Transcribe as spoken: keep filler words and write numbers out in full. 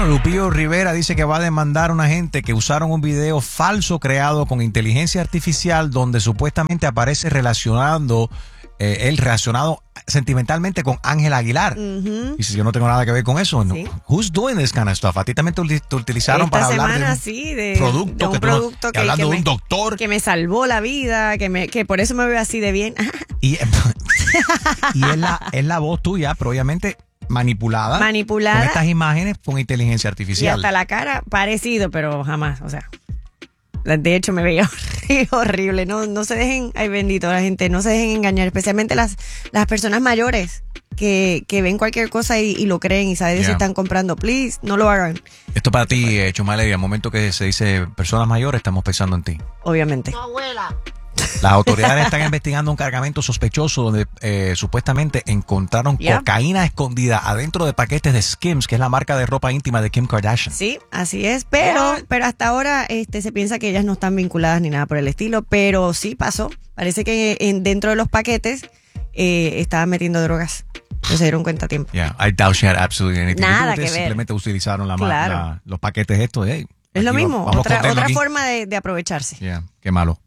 Bueno, Lupillo Rivera dice que va a demandar a una gente que usaron un video falso creado con inteligencia artificial donde supuestamente aparece relacionando, eh, él relacionado sentimentalmente con Ángela Aguilar. Uh-huh. Y si yo no tengo nada que ver con eso, no. Sí. Who's doing this kind of stuff? A ti también te, te utilizaron Esta para hablar semana, de un sí, de, producto, de un que tú, producto que, que, hablando que de me, un doctor. que me salvó la vida, que, me, que por eso me veo así de bien. Y, y es, la, es la voz tuya, pero obviamente manipulada. Manipulada. Con estas imágenes con inteligencia Y artificial. hasta la cara parecido, pero jamás, o sea. De hecho, me veía horrible. No, no se dejen, ay bendito la gente, no se dejen engañar, especialmente las, las personas mayores que, que ven cualquier cosa y, y lo creen y saben Yeah. si están comprando. Please, no lo hagan. Esto para ti, eh, Chumale, al momento que se dice personas mayores, estamos pensando en ti. Obviamente. Tu abuela. Las autoridades están investigando un cargamento sospechoso donde eh, supuestamente encontraron Yeah. cocaína escondida adentro de paquetes de Skims, que es la marca de ropa íntima de Kim Kardashian. Sí, así es, pero, pero hasta ahora este, se piensa que ellas no están vinculadas ni nada por el estilo, pero sí pasó. Parece que en, dentro de los paquetes eh, estaban metiendo drogas. No se dieron cuenta a tiempo. Yeah, I doubt she had absolutely anything. Nada Ustedes que ver. Simplemente utilizaron la, ma- Claro. la- los paquetes estos. Hey, Es lo aquí mismo, vamos a otra, esconderlo otra aquí. forma de, de aprovecharse. Yeah, qué malo.